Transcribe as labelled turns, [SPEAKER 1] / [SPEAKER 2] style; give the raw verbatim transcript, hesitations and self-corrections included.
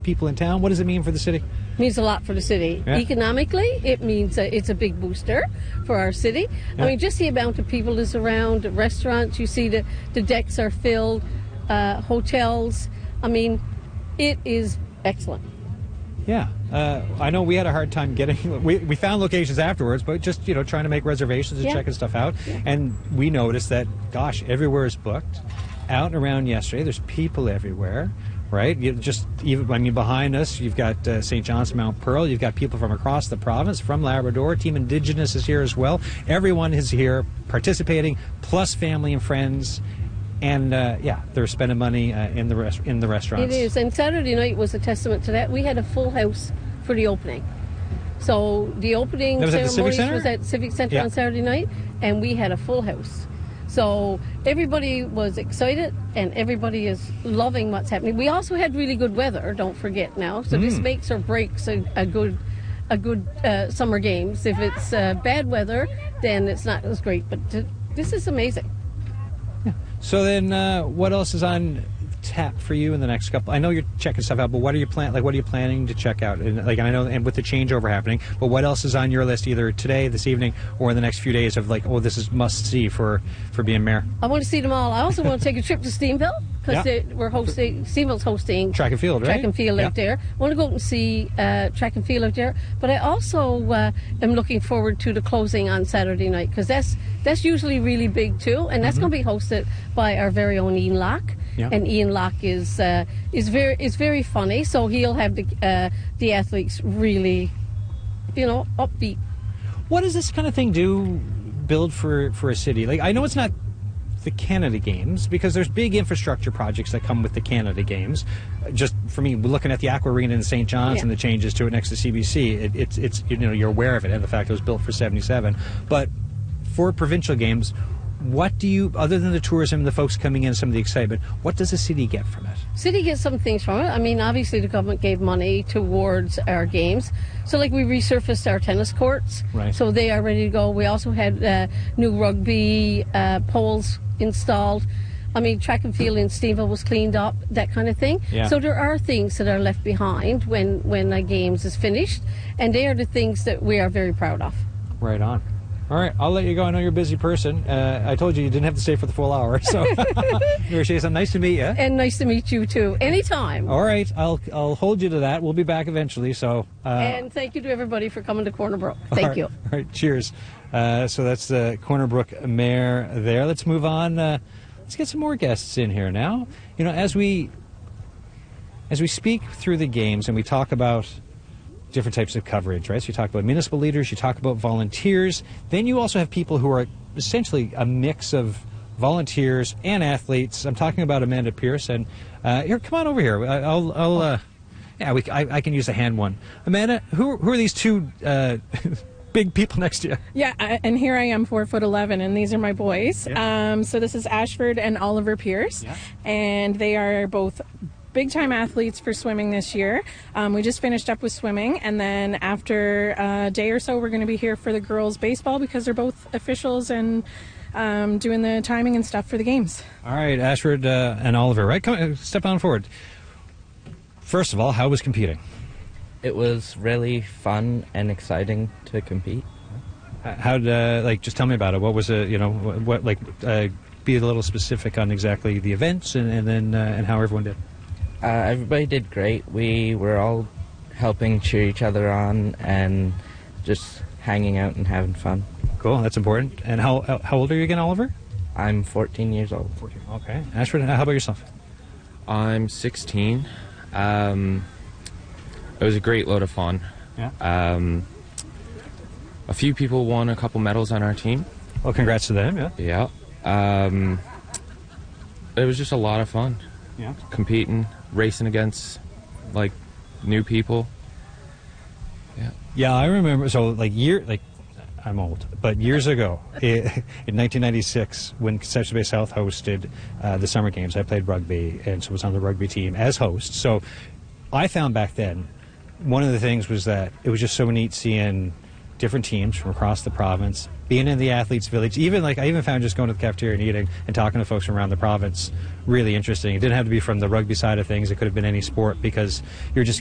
[SPEAKER 1] people in town. What does it mean for the city?
[SPEAKER 2] Means a lot for the city.
[SPEAKER 1] Yeah.
[SPEAKER 2] Economically, it means uh, it's a big booster for our city.
[SPEAKER 1] Yeah.
[SPEAKER 2] I mean, just the amount of people that's around, restaurants, you see the, the decks are filled, uh, hotels. I mean, it is excellent.
[SPEAKER 1] Yeah. Uh, I know we had a hard time getting, we, we found locations afterwards, but just, you know, trying to make reservations and
[SPEAKER 2] Yeah.
[SPEAKER 1] checking stuff out.
[SPEAKER 2] Yeah.
[SPEAKER 1] And we noticed that, gosh, everywhere is booked. Out and around yesterday, there's people everywhere. Right, you just even I mean behind us, you've got uh, Saint John's, Mount Pearl. You've got people from across the province, from Labrador. Team Indigenous is here as well. Everyone is here participating, plus family and friends, and uh, yeah, they're spending money uh, in the rest in the restaurants.
[SPEAKER 2] It is, and Saturday night was a testament to that. We had a full house for the opening. So the opening
[SPEAKER 1] That was at the Civic
[SPEAKER 2] ceremonies
[SPEAKER 1] Centre?
[SPEAKER 2] was at Civic Centre
[SPEAKER 1] Yeah.
[SPEAKER 2] on Saturday night, and we had a full house. So everybody was excited, and everybody is loving what's happening. We also had really good weather, don't forget now. So this
[SPEAKER 1] Mm.
[SPEAKER 2] makes or breaks a, a good a good uh, summer games. If it's uh, bad weather, then it's not as great. But t- this is amazing.
[SPEAKER 1] So then, uh, what else is on tap for you in the next couple? I know you're checking stuff out, but what are you plan like? What are you planning to check out? And like, I know, and with the changeover happening, but what else is on your list either today, this evening, or in the next few days of like, oh, this is must see for for being mayor?
[SPEAKER 2] I want to see them all. I also want to take a trip to Steamville because
[SPEAKER 1] Yeah.
[SPEAKER 2] we're hosting. Steamville's hosting
[SPEAKER 1] Track and field, right?
[SPEAKER 2] Track and field
[SPEAKER 1] Yeah.
[SPEAKER 2] out there. I want to go out and see uh, track and field out there. But I also uh, am looking forward to the closing on Saturday night because that's that's usually really big too, and that's
[SPEAKER 1] Mm-hmm.
[SPEAKER 2] going to be hosted by our very own Ian Locke.
[SPEAKER 1] Yeah.
[SPEAKER 2] And Ian Locke is uh, is very is very funny, so he'll have the uh, the athletes really, you know, upbeat.
[SPEAKER 1] What does this kind of thing do? Build for for a city? Like, I know it's not the Canada Games because there's big infrastructure projects that come with the Canada Games. Just for me, looking at the Aqua Arena in Saint John's
[SPEAKER 2] Yeah.
[SPEAKER 1] and the changes to it next to C B C, it, it's it's you know you're aware of it and the fact it was built for seventy-seven. But for provincial games, what do you, other than the tourism, the folks coming in, some of the excitement, what does the city get from it?
[SPEAKER 2] City gets some things from it. I mean, obviously the government gave money towards our games. So like we resurfaced our tennis courts.
[SPEAKER 1] Right.
[SPEAKER 2] So they are ready to go. We also had uh, new rugby uh, poles installed. I mean, track and field in Steamville was cleaned up, that kind of thing.
[SPEAKER 1] Yeah.
[SPEAKER 2] So there are things that are left behind when, when a games is finished. And they are the things that we are very proud of.
[SPEAKER 1] Right on. All right, I'll let you go. I know you're a busy person. Uh, I told you you didn't have to stay for the full hour. So, Jason, nice to meet you.
[SPEAKER 2] And nice to meet you too. Anytime.
[SPEAKER 1] All right, I'll I'll hold you to that. We'll be back eventually. So, uh,
[SPEAKER 2] And thank you to everybody for coming to Corner Brook. Thank
[SPEAKER 1] all right,
[SPEAKER 2] you.
[SPEAKER 1] All right, cheers. Uh, so that's the Corner Brook Mayor there. Let's move on. Uh, let's get some more guests in here now. You know, as we as we speak through the games and we talk about different types of coverage, right? So you talk about municipal leaders, you talk about volunteers. Then you also have people who are essentially a mix of volunteers and athletes. I'm talking about Amanda Pierce. And uh, here, come on over here. I- I'll, I'll uh, yeah, we, I, I can use a hand one. Amanda, who, who are these two uh, big people next to you?
[SPEAKER 3] Yeah, I- and here I am, four foot eleven, and these are my boys.
[SPEAKER 1] Yeah.
[SPEAKER 3] Um, so this is Ashford and Oliver Pierce,
[SPEAKER 1] Yeah.
[SPEAKER 3] and they are both big-time athletes for swimming this year. Um, we just finished up with swimming, and then after a day or so, we're going to be here for the girls' baseball because they're both officials and um, doing the timing and stuff for the games.
[SPEAKER 1] All right, Ashford uh, and Oliver, right? Come uh, step on forward. First of all, how was competing?
[SPEAKER 4] It was really fun and exciting to compete.
[SPEAKER 1] How'd, uh, like, just tell me about it. What was it, you know, what, what like, uh, be a little specific on exactly the events and, and then, uh, and how everyone did.
[SPEAKER 4] Uh, everybody did great. We were all helping cheer each other on and just hanging out and having fun.
[SPEAKER 1] Cool, that's important. And how how- how old are you again, Oliver?
[SPEAKER 4] I'm fourteen years old.
[SPEAKER 1] fourteen. Okay. Ashford, how about yourself?
[SPEAKER 5] I'm sixteen. Um, it was a great load of fun.
[SPEAKER 1] Yeah.
[SPEAKER 5] Um, a few people won a couple medals on our team.
[SPEAKER 1] Well, congrats to them, yeah.
[SPEAKER 5] Yeah. Um, it was just a lot of fun.
[SPEAKER 1] Yeah.
[SPEAKER 5] Competing, racing against, like, new people. Yeah.
[SPEAKER 1] Yeah, I remember. So, like, year, like, I'm old, but years ago, i- in nineteen ninety-six, when Conception Bay South hosted uh, the summer games, I played rugby, and so was on the rugby team as host. So, I found back then, one of the things was that it was just so neat seeing different teams from across the province, being in the athletes' village. Even like I even found just going to the cafeteria and eating and talking to folks from around the province really interesting. It didn't have to be from the rugby side of things. It could have been any sport because you're just